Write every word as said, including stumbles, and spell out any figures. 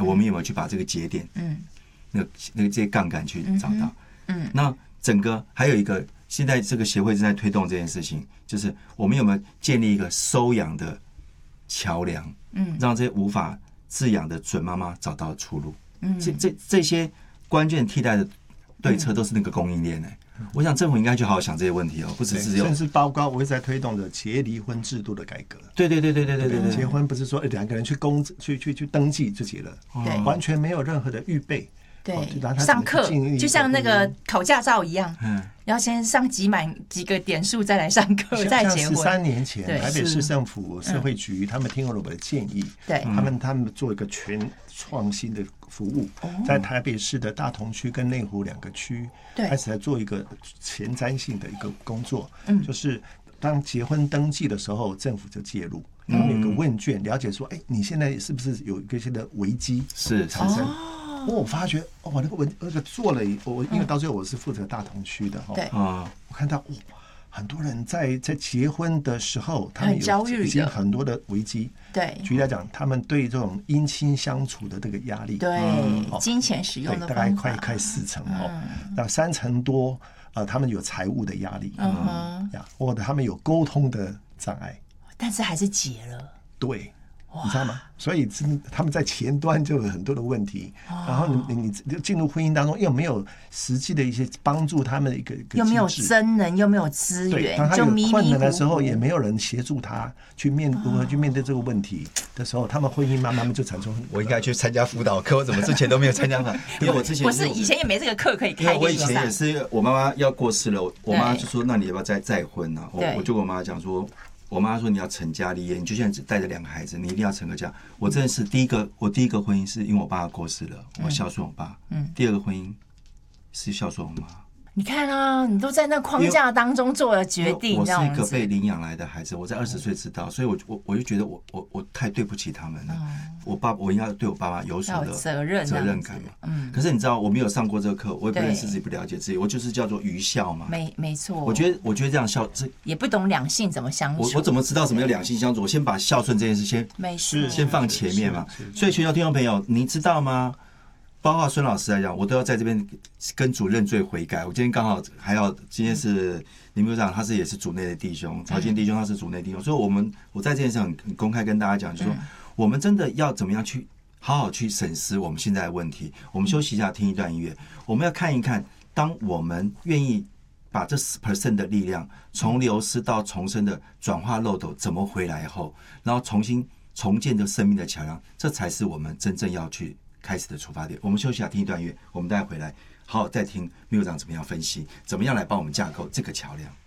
我们有没有去把这个节点，嗯，那个那个这些杠杆去找到？ 嗯， 那整个还有一个，现在这个协会正在推动这件事情，就是我们有没有建立一个收养的桥梁，嗯，让这些无法自养的准妈妈找到出路。嗯，这这这些关键替代的对策都是那个供应链哎、欸。我想政府应该去好好想这些问题哦，不只是有， 甚至包括我一直在推动的企业离婚制度的改革。 对对对对对对对对， 结婚不是说两个人去公去去去登记就结了， 对， 完全没有任何的预备。 对，上课就像那个考驾照一样， 嗯， 要先上几满几个点数再来上课，再结婚。 十三年前，台北市政府社会局他们听了我的建议， 对， 他们他们做一个全创新的服务，在台北市的大同区跟内湖两个区，开始来做一个前瞻性的一个工作，嗯，就是当结婚登记的时候，政府就介入，他们有个问卷了解说，哎，你现在是不是有一些的危机是产生？哦，我发觉哦，我那个文那个做了，我因为到最后我是负责大同区的哈， 对啊，我看到哦，很多人在在结婚的时候，他们有已经很多的危机。 对， 举例来讲，他们对这种姻亲相处的这个压力， 对，金钱使用的大概快快四成哦，那三成多啊，他们有财务的压力，嗯呀，或者他们有沟通的障碍， 但是还是结了， 对。你知道吗？所以他们在前端就有很多的问题，然后你你你进入婚姻当中又没有实际的一些帮助他们的一个， 又没有真人，又没有资源， 当他有困难的时候，也没有人协助他去面如何去面对这个问题的时候，他们婚姻慢慢就产生。 我应该去参加辅导课，我怎么之前都没有参加过？因为我之前不是以前也没这个课可以开。 我以前也是，我妈妈要过世了，我妈就说：“那你要不要再再婚呢？”我我就跟我妈讲说。我妈说：“你要成家立业，你就现在只带着两个孩子，你一定要成个家。”我真的是第一个，我第一个婚姻是因为我爸过世了，我孝顺我爸。嗯，第二个婚姻是孝顺我妈。 你看啊，你都在那框架当中做了决定。 我是一个被领养来的孩子，我在二十岁知道，所以我我我就觉得我我我太对不起他们了。嗯、我爸我应该对我爸爸有所的责任责任感嘛。嗯。可是你知道，我没有上过这个课，我也不认识自己，不了解自己，我就是叫做愚孝嘛。 没没错。 我觉得我觉得这样孝这也不懂两性怎么相处。 我我怎么知道什么叫两性相处？我先把孝顺这件事先没事先放前面嘛。所以全球听众朋友，你知道吗？包括孙老师来讲，我都要在这边跟主认罪悔改。我今天刚好还要，今天是林部长，他是也是主内的弟兄，曹健弟兄他是主内弟兄，所以我们我在这件事很公开跟大家讲，就是说我们真的要怎么样去好好去审视我们现在的问题。我们休息一下，听一段音乐，我们要看一看，当我们愿意把这十 percent 的力量从流失到重生的转化漏斗怎么回来后，然后重新重建这生命的桥梁，这才是我们真正要去开始的出发点。我们休息一下，听一段音乐，我们待会回来好好再听秘书长怎么样分析，怎么样来帮我们架构这个桥梁。